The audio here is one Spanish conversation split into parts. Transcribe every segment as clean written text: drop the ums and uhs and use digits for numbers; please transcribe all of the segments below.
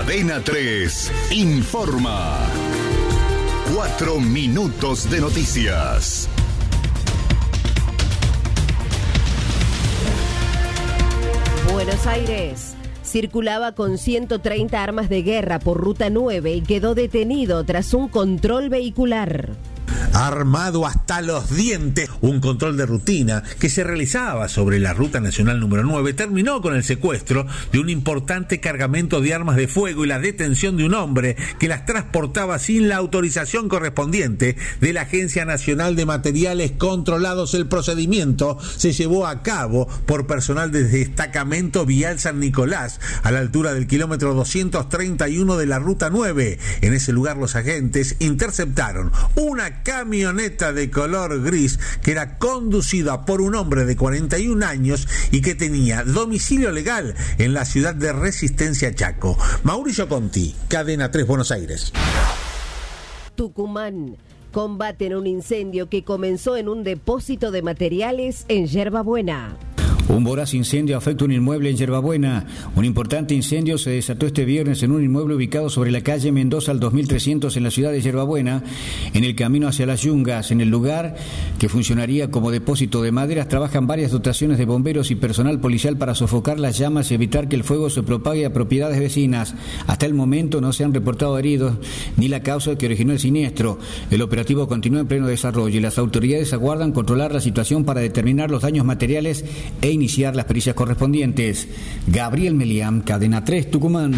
Cadena 3 informa. 4 minutos de noticias. Buenos Aires. Circulaba con 130 armas de guerra por Ruta 9 y quedó detenido tras un control vehicular. Armado hasta los dientes, un control de rutina que se realizaba sobre la Ruta Nacional número 9 terminó con el secuestro de un importante cargamento de armas de fuego y la detención de un hombre que las transportaba sin la autorización correspondiente de la Agencia Nacional de Materiales Controlados. El procedimiento se llevó a cabo por personal del destacamento Vial San Nicolás, a la altura del kilómetro 231 de la Ruta 9. En ese lugar los agentes interceptaron una camioneta de color gris que era conducida por un hombre de 41 años y que tenía domicilio legal en la ciudad de Resistencia, Chaco. Mauricio Conti, Cadena 3, Buenos Aires. Tucumán. Combaten un incendio que comenzó en un depósito de materiales en Yerba Buena. Un voraz incendio afecta un inmueble en Yerba Buena. Un importante incendio se desató este viernes en un inmueble ubicado sobre la calle Mendoza al 2300 en la ciudad de Yerba Buena, en el camino hacia las Yungas. En el lugar, que funcionaría como depósito de maderas, trabajan varias dotaciones de bomberos y personal policial para sofocar las llamas y evitar que el fuego se propague a propiedades vecinas. Hasta el momento no se han reportado heridos ni la causa que originó el siniestro. El operativo continúa en pleno desarrollo y las autoridades aguardan controlar la situación para determinar los daños materiales e iniciar las pericias correspondientes. Gabriel Meliam, Cadena 3, Tucumán.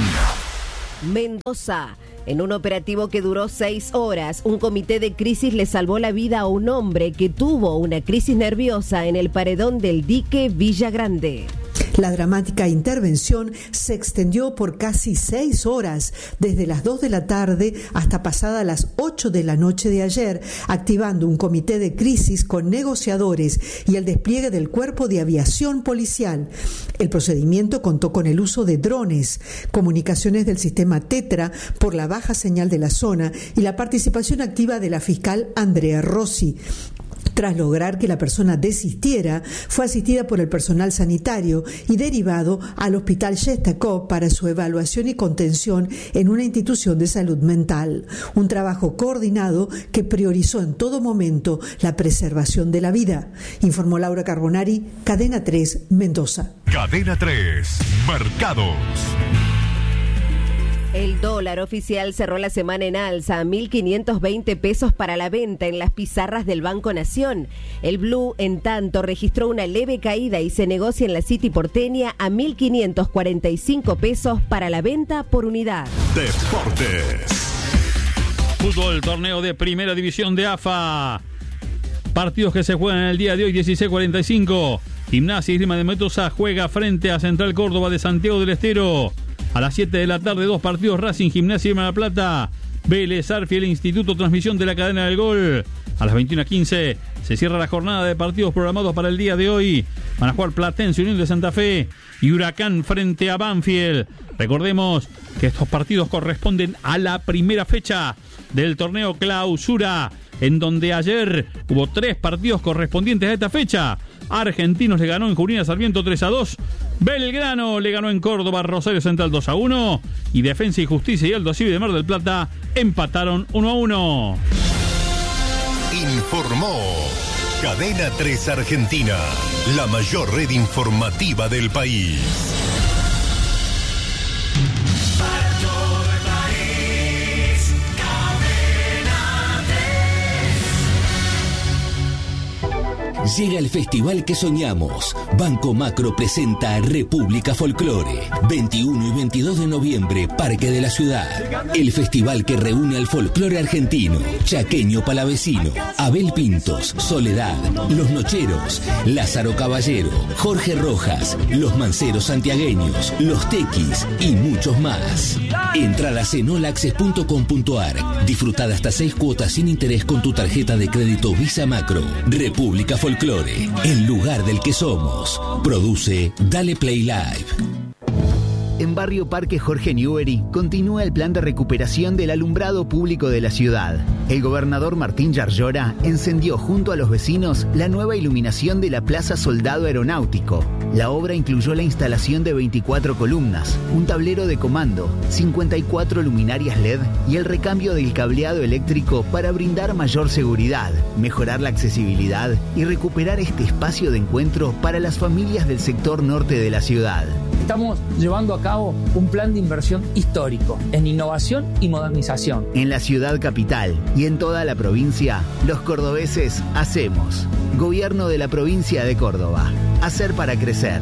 Mendoza. En un operativo que duró 6 horas, un comité de crisis le salvó la vida a un hombre que tuvo una crisis nerviosa en el paredón del dique Villa Grande. La dramática intervención se extendió por casi 6 horas, desde las 2 de la tarde hasta pasadas las 8 de la noche de ayer, activando un comité de crisis con negociadores y el despliegue del Cuerpo de Aviación Policial. El procedimiento contó con el uso de drones, comunicaciones del sistema Tetra por la baja señal de la zona y la participación activa de la fiscal Andrea Rossi. Tras lograr que la persona desistiera, fue asistida por el personal sanitario y derivado al Hospital Shestakov para su evaluación y contención en una institución de salud mental. Un trabajo coordinado que priorizó en todo momento la preservación de la vida, informó Laura Carbonari, Cadena 3, Mendoza. Cadena 3, mercados. El dólar oficial cerró la semana en alza a 1.520 pesos para la venta en las pizarras del Banco Nación. El blue, en tanto, registró una leve caída y se negocia en la City porteña a 1.545 pesos para la venta por unidad. Deportes. Fútbol, torneo de Primera División de AFA. Partidos que se juegan en el día de hoy, 16:45. Gimnasia y Esgrima de Mendoza juega frente a Central Córdoba de Santiago del Estero. A las 7 de la tarde, 2 partidos: Racing, Gimnasia y La Plata. Vélez, Arfiel, Instituto, transmisión de la cadena del gol. A las 21:15 se cierra la jornada de partidos programados para el día de hoy. Van a jugar Platense, Unión de Santa Fe y Huracán frente a Banfield. Recordemos que estos partidos corresponden a la primera fecha del torneo Clausura, en donde ayer hubo 3 partidos correspondientes a esta fecha. Argentinos le ganó en Junín a Sarmiento 3-2. Belgrano le ganó en Córdoba a Rosario Central 2-1. Y Defensa y Justicia y Aldo Civi de Mar del Plata empataron 1-1. Informó Cadena 3 Argentina, la mayor red informativa del país. Llega el festival que soñamos. Banco Macro presenta República Folclore. 21 y 22 de noviembre, Parque de la Ciudad. El festival que reúne al folclore argentino, chaqueño palavecino, Abel Pintos, Soledad, Los Nocheros, Lázaro Caballero, Jorge Rojas, Los Manceros santiagueños, Los Tequis y muchos más. Entradas en olaccess.com.ar. Disfruta de hasta 6 cuotas sin interés con tu tarjeta de crédito Visa Macro. República Folclore, el lugar del que somos. Produce Dale Play Live. En Barrio Parque Jorge Newbery continúa el plan de recuperación del alumbrado público de la ciudad. El gobernador Martín Yarlora encendió junto a los vecinos la nueva iluminación de la Plaza Soldado Aeronáutico. La obra incluyó la instalación de 24 columnas, un tablero de comando, 54 luminarias LED y el recambio del cableado eléctrico para brindar mayor seguridad, mejorar la accesibilidad y recuperar este espacio de encuentro para las familias del sector norte de la ciudad. Estamos llevando a cabo un plan de inversión histórico en innovación y modernización. En la ciudad capital y en toda la provincia, los cordobeses hacemos. Gobierno de la provincia de Córdoba. Hacer para crecer.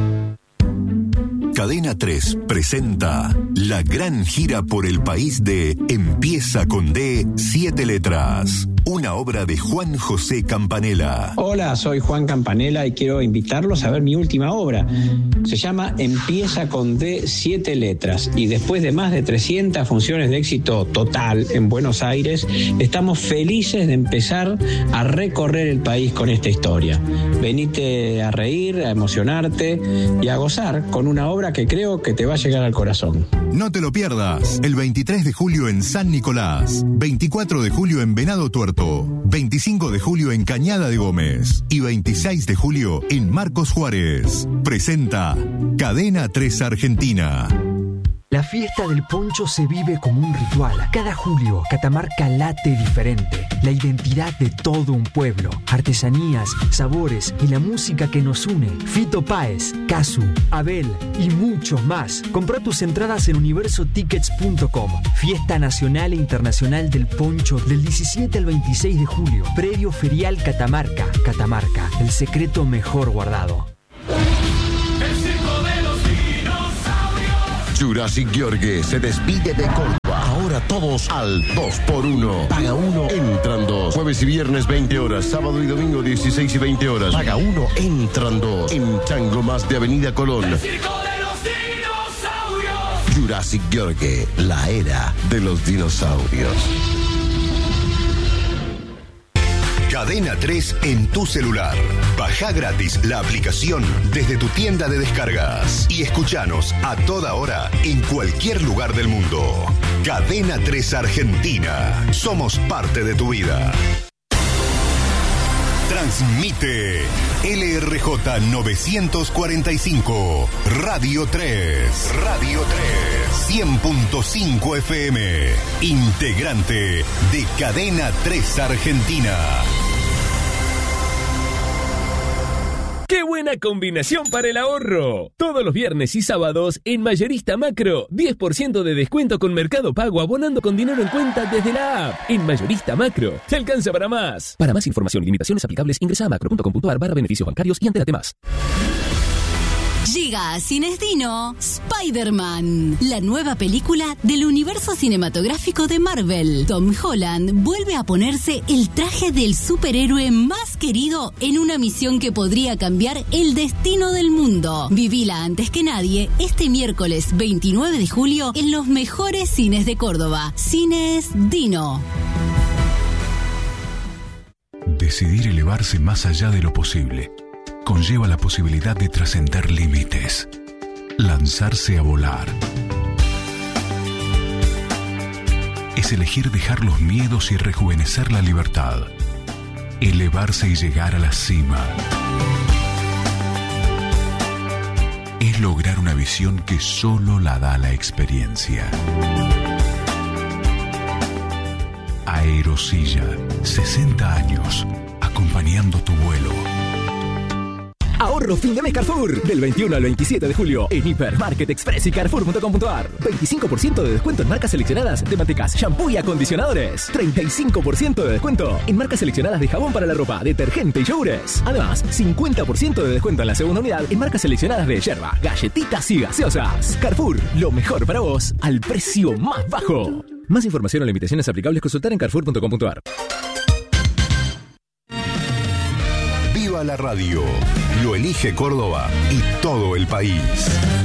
Cadena 3 presenta la gran gira por el país de Empieza con D, 7 letras. Una obra de Juan José Campanella. Hola, soy Juan Campanella y quiero invitarlos a ver mi última obra. Se llama Empieza con D, 7 letras. Y después de más de 300 funciones de éxito total en Buenos Aires, estamos felices de empezar a recorrer el país con esta historia. Venite a reír, a emocionarte y a gozar con una obra que creo que te va a llegar al corazón. No te lo pierdas. El 23 de julio en San Nicolás, 24 de julio en Venado Tuerto, 25 de julio en Cañada de Gómez y 26 de julio en Marcos Juárez. Presenta Cadena 3 Argentina. La fiesta del poncho se vive como un ritual. Cada julio, Catamarca late diferente. La identidad de todo un pueblo. Artesanías, sabores y la música que nos une. Fito Páez, Casu, Abel y muchos más. Comprá tus entradas en universotickets.com. Fiesta Nacional e Internacional del Poncho del 17 al 26 de julio. Predio Ferial Catamarca. Catamarca, el secreto mejor guardado. Jurassic Gheorghe se despide de Córdoba. Ahora todos al 2x1. Paga 1, entran 2. Jueves y viernes 20 horas. Sábado y domingo 16 y 20 horas. Paga 1, entran 2. En Chango Más de Avenida Colón. El circo de los dinosaurios. Jurassic Gheorghe, la era de los dinosaurios. Cadena 3 en tu celular. Baja gratis la aplicación desde tu tienda de descargas y escuchanos a toda hora en cualquier lugar del mundo. Cadena 3 Argentina. Somos parte de tu vida. Transmite LRJ 945 Radio 3. Radio 3 100.5 FM. Integrante de Cadena 3 Argentina. ¡Qué buena combinación para el ahorro! Todos los viernes y sábados en Mayorista Macro, 10% de descuento con Mercado Pago abonando con dinero en cuenta desde la app. En Mayorista Macro, te alcanza para más. Para más información y limitaciones aplicables, ingresa a macro.com.ar/beneficios bancarios y entérate más. Llega a Cines Dino Spider-Man, la nueva película del universo cinematográfico de Marvel. Tom Holland vuelve a ponerse el traje del superhéroe más querido en una misión que podría cambiar el destino del mundo. Vivila antes que nadie este miércoles 29 de julio en los mejores cines de Córdoba. Cines Dino. Decidir elevarse más allá de lo posible conlleva la posibilidad de trascender límites, lanzarse a volar. Es elegir dejar los miedos y rejuvenecer la libertad, elevarse y llegar a la cima. Es lograr una visión que solo la da la experiencia. Aerosilla, 60 años, acompañando tu vuelo. Ahorro fin de mes Carrefour. Del 21 al 27 de julio en Hipermarket Express y Carrefour.com.ar. 25% de descuento en marcas seleccionadas de mantecas, shampoo y acondicionadores. 35% de descuento en marcas seleccionadas de jabón para la ropa, detergente y yogures. Además, 50% de descuento en la segunda unidad en marcas seleccionadas de yerba, galletitas y gaseosas. Carrefour, lo mejor para vos al precio más bajo. Más información o limitaciones aplicables consultar en Carrefour.com.ar. Viva la radio. Lo elige Córdoba y todo el país.